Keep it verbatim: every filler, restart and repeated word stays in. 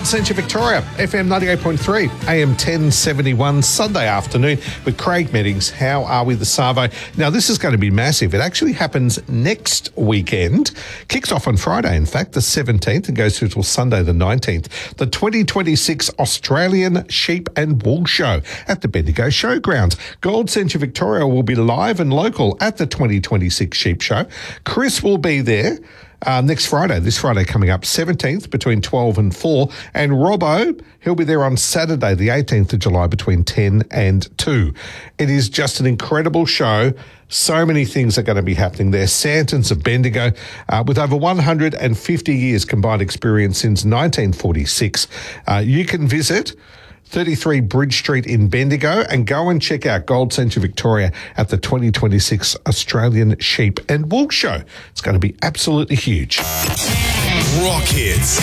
Gold Centre Victoria, F M ninety-eight point three, A M ten seventy-one, Sunday afternoon with Craig Meddings. How are we, the Savo? Now, this is going to be massive. It actually happens next weekend. Kicks off on Friday, in fact, the seventeenth, and goes through till Sunday, the nineteenth. The twenty twenty-six Australian Sheep and Wool Show at the Bendigo Showgrounds. Gold Centre Victoria will be live and local at the twenty twenty-six Sheep Show. Chris will be there. Uh, next Friday, this Friday coming up, seventeenth, between twelve and four. And Robbo, he'll be there on Saturday, the eighteenth of July, between ten and two. It is just an incredible show. So many things are going to be happening there. Santons of Bendigo, uh, with over one hundred fifty years combined experience since nineteen forty-six. Uh, you can visit thirty-three Bridge Street in Bendigo and go and check out Gold Centre Victoria at the twenty twenty-six Australian Sheep and Wool Show. It's going to be absolutely huge. Rock Hits.